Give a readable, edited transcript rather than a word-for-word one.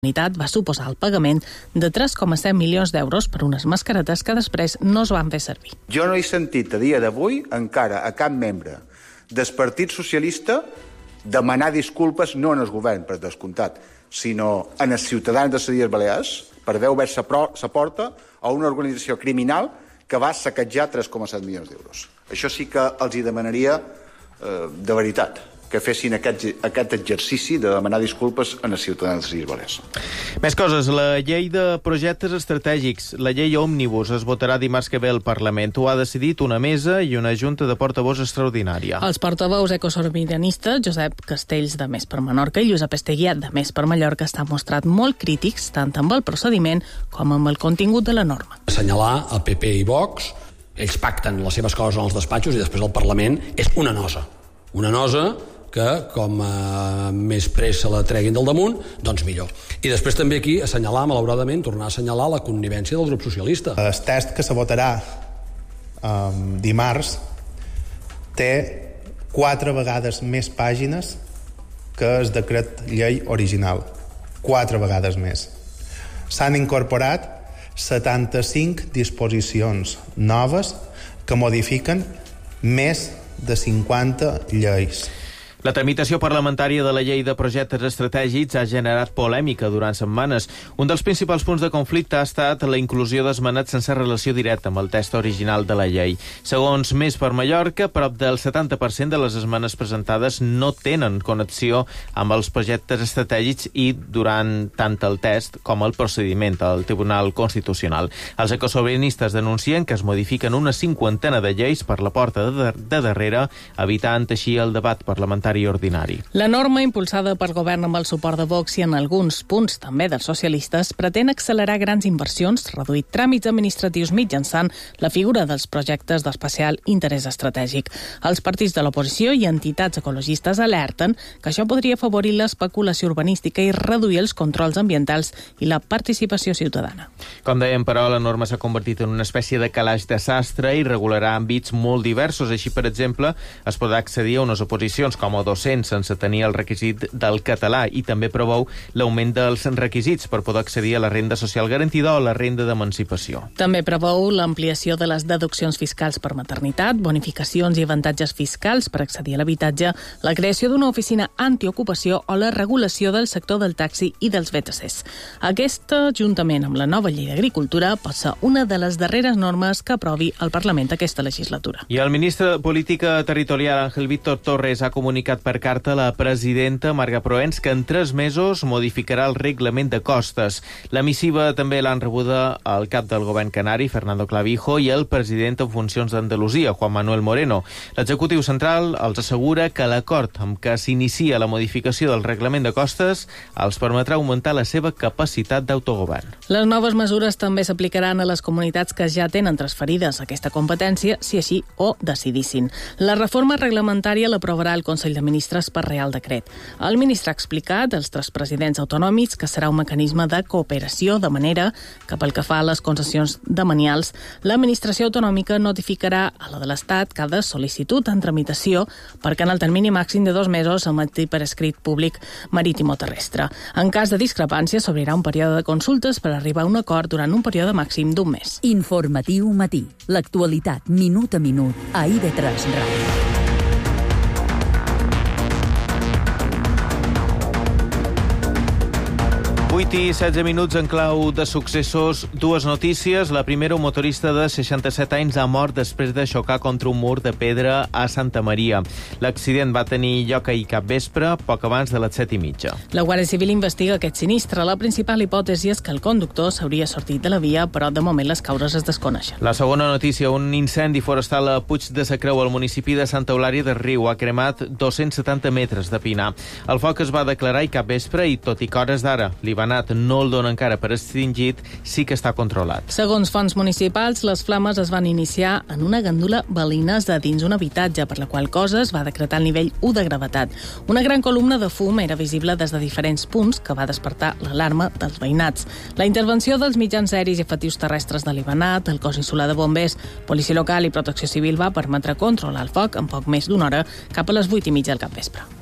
Unitat va suposar el pagament de 3,7 milions d'euros per unes mascaretes que després no es van fer servir. Jo no he sentit a dia d'avui encara a cap membre del Partit Socialista demanar disculpes no en el govern, per descomptat, sinó en els ciutadans de les Illes Balears per haver obert la porta a una organització criminal que va saquejar 3,7 milions d'euros. Això sí que els hi demanaria de veritat que fessin aquest exercici de demanar disculpes a els ciutadans de les Illes Balears. Més coses. La llei de projectes estratègics, la llei Òmnibus, es votarà dimarts que ve al Parlament. Ho ha decidit una mesa i una junta de portaveus extraordinària. Els portaveus ecosobiranistes, Josep Castells, de Més per Menorca, i Josep Esteguiat, de Més per Mallorca, estan mostrat molt crítics tant amb el procediment com amb el contingut de la norma. Assenyalar el PP i Vox, ells pacten les seves coses en els despatxos i després el Parlament és una nosa. Una nosa que com més pressa la treguin del damunt, doncs millor. I després també aquí assenyalar, malauradament, tornar a assenyalar la connivència del grup socialista. El text que se votarà dimarts té 4 vegades més pàgines que el decret llei original. 4 vegades més. S'han incorporat 75 disposicions noves que modifiquen més de 50 lleis. La tramitació parlamentària de la llei de projectes estratègics ha generat polèmica durant setmanes. Un dels principals punts de conflicte ha estat la inclusió d'esmenats sense relació directa amb el text original de la llei. Segons Més per Mallorca, prop del 70% de les esmenes presentades no tenen connexió amb els projectes estratègics i durant tant el test com el procediment al Tribunal Constitucional. Els ecosobiranistes denuncien que es modifiquen una 50 de lleis per la porta de darrere, evitant així el debat parlamentari ordinari. La norma, impulsada pel govern amb el suport de Vox i en alguns punts també dels socialistes, pretén accelerar grans inversions, reduir tràmits administratius mitjançant la figura dels projectes d'especial interès estratègic. Els partits de l'oposició i entitats ecologistes alerten que això podria afavorir l'especulació urbanística i reduir els controls ambientals i la participació ciutadana. Com dèiem, però, la norma s'ha convertit en una espècie de calaix de sastre i regularà àmbits molt diversos. Així, per exemple, es podrà accedir a unes oposicions com a docents sense tenir el requisit del català i també preveu l'augment dels requisits per poder accedir a la renda social garantida o la renda d'emancipació. També preveu l'ampliació de les deduccions fiscals per maternitat, bonificacions i avantatges fiscals per accedir a l'habitatge, la creació d'una oficina antiocupació o la regulació del sector del taxi i dels VTCs. Aquesta, juntament amb la nova llei d'Agricultura, pot ser una de les darreres normes que aprovi el Parlament aquesta legislatura. I el ministre de Política Territorial, Ángel Víctor Torres, ha comunicat per carta a la presidenta Marga Proens que en 3 mesos modificarà el reglament de costes. La missiva també l'han rebuda el cap del govern canari, Fernando Clavijo, i el president en funcions d'Andalusia, Juan Manuel Moreno. L'executiu central els assegura que l'acord amb què s'inicia la modificació del reglament de costes els permetrà augmentar la seva capacitat d'autogovern. Les noves mesures també s'aplicaran a les comunitats que ja tenen transferides aquesta competència, si així ho decidissin. La reforma reglamentària l'aprovarà el Consell de Ministres per Real Decret. El ministre ha explicat als 3 presidents autonòmics que serà un mecanisme de cooperació, de manera que pel que fa a les concessions demanials, l'administració autonòmica notificarà a la de l'Estat cada sol·licitud en tramitació perquè en el termini màxim de 2 mesos s'emeti per escrit públic marítim o terrestre. En cas de discrepància, s'obrirà un període de consultes per arribar a un acord durant un període màxim d'1 mes. Informatiu Matí. L'actualitat minut a minut a IB3 Ràdio. 8 i 16 minuts en clau de successos. 2 notícies. La primera, un motorista de 67 anys ha mort després de xocar contra un mur de pedra a Santa Maria. L'accident va tenir lloc ahir capvespre, poc abans de les 7:30. La Guàrdia Civil investiga aquest sinistre. La principal hipòtesi és que el conductor s'hauria sortit de la via, però de moment les causes es desconeixen. La segona notícia, un incendi forestal a Puig de la Creu, al municipi de Santa Eulària del Riu, ha cremat 270 metres de pinar. El foc es va declarar ahir capvespre i, tot i que hores d'ara l'Ivanat no el dona encara per extingit, sí que està controlat. Segons fonts municipals, les flames es van iniciar en una gàndola veïnesa dins un habitatge, per la qual cosa es va decretar el nivell 1 de gravetat. Una gran columna de fum era visible des de diferents punts que va despertar l'alarma dels veïnats. La intervenció dels mitjans aeris i efectius terrestres de l'Ivanat, el cos insular de bombers, policia local i protecció civil va permetre controlar el foc en poc més d'una hora cap a les 8:30 del capvespre.